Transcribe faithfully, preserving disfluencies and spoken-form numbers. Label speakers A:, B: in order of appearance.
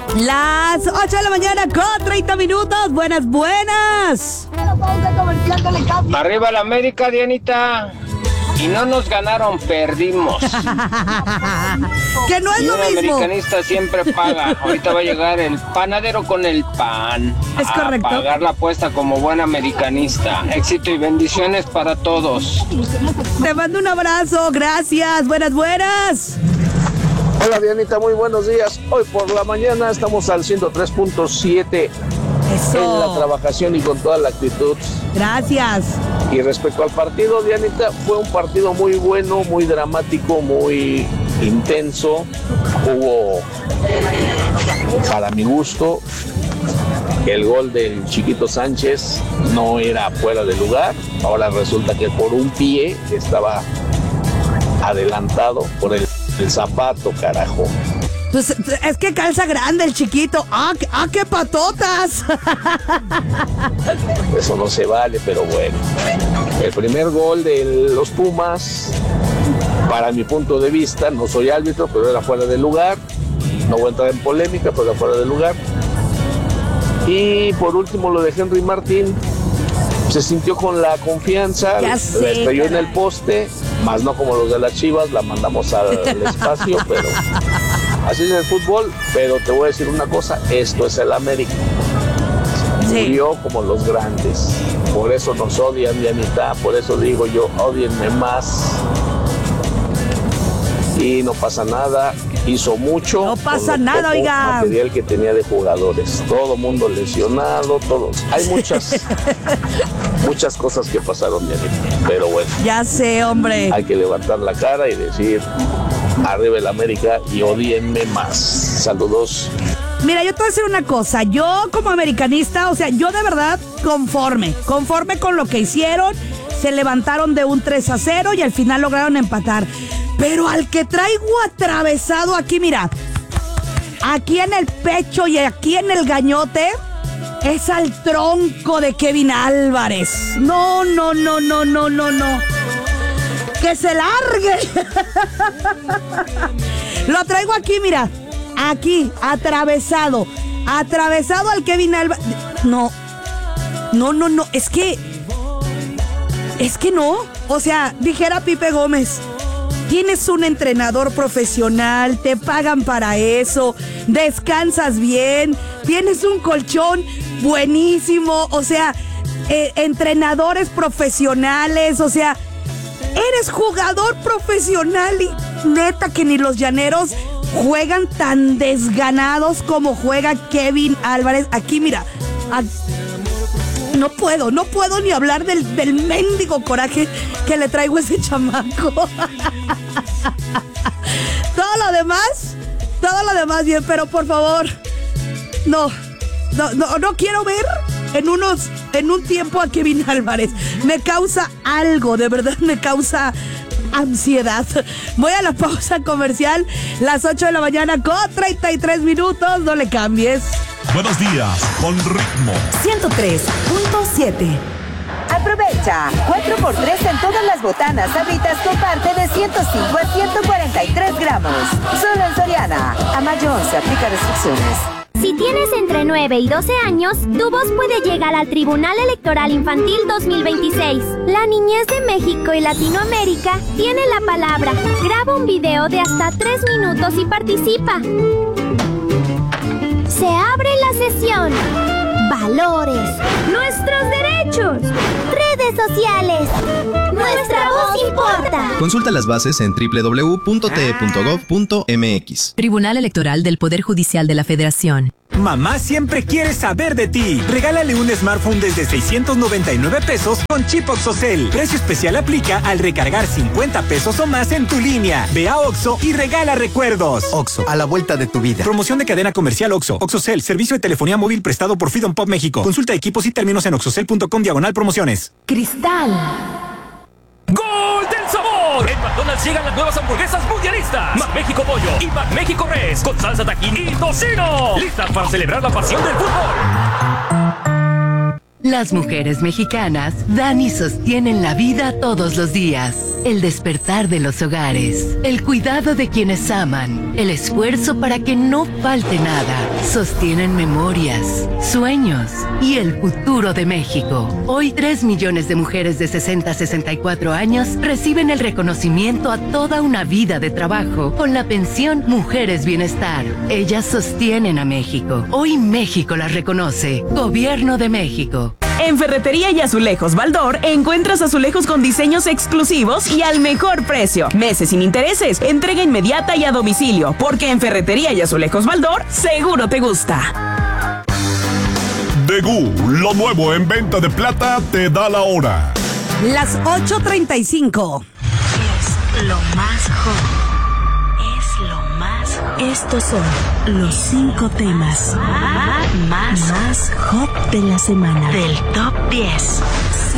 A: Las ocho de la mañana con treinta minutos. Buenas, buenas.
B: Arriba la América, Dianita. Y no nos ganaron, perdimos.
A: Que no es
B: y
A: lo
B: un
A: mismo.
B: americanista siempre paga. Ahorita va a llegar el panadero con el pan.
A: Es
B: a
A: correcto.
B: pagar la apuesta como buen americanista. Éxito y bendiciones para todos.
A: Te mando un abrazo. Gracias. Buenas, buenas.
C: Hola Dianita, muy buenos días. Hoy por la mañana estamos al ciento tres punto siete
A: Eso.
C: en la trabajación y con toda la actitud.
A: Gracias.
C: Y respecto al partido, Dianita, fue un partido muy bueno, muy dramático, muy intenso. Hubo, para mi gusto, el gol del Chiquito Sánchez no era fuera de lugar. Ahora resulta que por un pie estaba adelantado por el, el zapato, carajo.
A: Pues es que calza grande el chiquito. ¡Ah, qué, ah, qué patotas!
C: Eso no se vale, pero bueno. El primer gol de los Pumas, para mi punto de vista, no soy árbitro, pero era fuera de lugar. No voy a entrar en polémica, pero era fuera de lugar. Y por último, lo de Henry Martín. Se sintió con la confianza,
A: Ya
C: la
A: sé,
C: estrelló en
A: caray.
C: el poste, más no como los de las Chivas, la mandamos al espacio, pero así es el fútbol. Pero te voy a decir una cosa, esto es el América.
A: Sí.
C: Murió como los grandes. Por eso nos odian, Dianita, por eso digo yo, odienme más. Y no pasa nada, hizo mucho.
A: No pasa
C: con lo
A: nada,
C: poco
A: oiga.
C: material que tenía de jugadores. Todo mundo lesionado, todos. Hay muchas, muchas cosas que pasaron, Dianita. Pero bueno,
A: Ya sé, hombre.
C: hay que levantar la cara y decir, arriba el América y odienme más. Saludos.
A: Mira, yo te voy a decir una cosa. Yo como americanista, o sea, yo de verdad conforme. Conforme con lo que hicieron. Se levantaron de un tres a cero y al final lograron empatar. Pero al que traigo atravesado aquí, mira, aquí en el pecho y aquí en el gañote, es al tronco de Kevin Álvarez. No, no, no, no, no, no, no. ¡Que se largue! Lo traigo aquí, mira. Aquí, atravesado. Atravesado al Kevin Álvarez. No. No, no, no. Es que... Es que no. O sea, dijera Pipe Gómez, tienes un entrenador profesional, te pagan para eso, descansas bien, tienes un colchón buenísimo, o sea, eh, entrenadores profesionales, o sea, eres jugador profesional y neta que ni los llaneros juegan tan desganados como juega Kevin Álvarez. Aquí, mira, a, no puedo, no puedo ni hablar del, del mendigo coraje que le traigo a ese chamaco. Todo lo demás, todo lo demás bien, pero por favor, no, no, no, no quiero ver en unos, en un tiempo a Kevin Álvarez. Me causa algo, de verdad me causa ansiedad. Voy a la pausa comercial, las ocho de la mañana con treinta y tres minutos, no le cambies.
D: Buenos días, con ritmo.
E: ciento tres punto siete.
F: Aprovecha cuatro por tres en todas las botanas Sabritas con parte de ciento cinco a ciento cuarenta y tres gramos. Solo en Soriana. A mayo once aplica restricciones.
G: Si tienes entre nueve y doce años, tu voz puede llegar al Tribunal Electoral Infantil dos mil veintiséis. La niñez de México y Latinoamérica tiene la palabra. Graba un video de hasta tres minutos y participa. Se abre la sesión. Valores. Nuestros derechos. Redes sociales. Nuestra voz importa.
H: Consulta las bases en doble u doble u doble u punto t e punto gov punto m x.
E: Tribunal Electoral del Poder Judicial de la Federación.
I: Mamá siempre quiere saber de ti. Regálale un smartphone desde seiscientos noventa y nueve pesos con chip OXXOCEL. Precio especial aplica al recargar cincuenta pesos o más en tu línea. Ve a Oxxo y regala recuerdos.
J: Oxxo, a la vuelta de tu vida.
I: Promoción de cadena comercial Oxxo. OXXOCEL, servicio de telefonía móvil prestado por Freedom Pop México. Consulta equipos y términos en oxxocel punto com diagonal promociones.
E: Cristal.
K: ¡Gol del sabor! En McDonald's llegan las nuevas hamburguesas mundialistas. McMéxico Pollo y McMéxico Res con salsa tajín y tocino. Listas para celebrar la pasión del fútbol.
L: Las mujeres mexicanas dan y sostienen la vida todos los días. El despertar de los hogares, el cuidado de quienes aman, el esfuerzo para que no falte nada. Sostienen memorias, sueños y el futuro de México. Hoy, tres millones de mujeres de sesenta a sesenta y cuatro años reciben el reconocimiento a toda una vida de trabajo con la pensión Mujeres Bienestar. Ellas sostienen a México. Hoy México las reconoce. Gobierno de México.
M: En Ferretería y Azulejos Baldor encuentras azulejos con diseños exclusivos y al mejor precio. Meses sin intereses, entrega inmediata y a domicilio, porque en Ferretería y Azulejos Baldor seguro te gusta.
D: Degú, lo nuevo en venta de plata, te da la hora.
A: Las ocho treinta y cinco.
N: Es lo más hot. Es lo más hot. Estos son los cinco temas más, más hot de la semana. Del top diez.